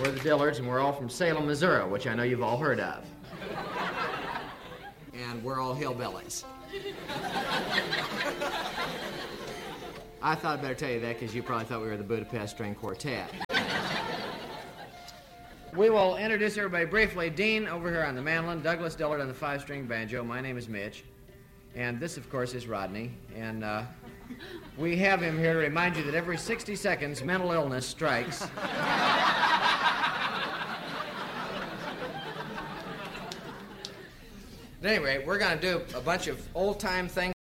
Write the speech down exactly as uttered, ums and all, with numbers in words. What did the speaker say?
We're the Dillards, and we're all from Salem, Missouri, which I know you've all heard of. And we're all hillbillies. I thought I'd better tell you that because you probably thought we were the Budapest String Quartet. We will introduce everybody briefly. Dean over here on the mandolin, Douglas Dillard on the five-string banjo. My name is Mitch. And this, of course, is Rodney. And uh, we have him here to remind you that every sixty seconds, mental illness strikes. At any rate, we're going to do a bunch of old-time things.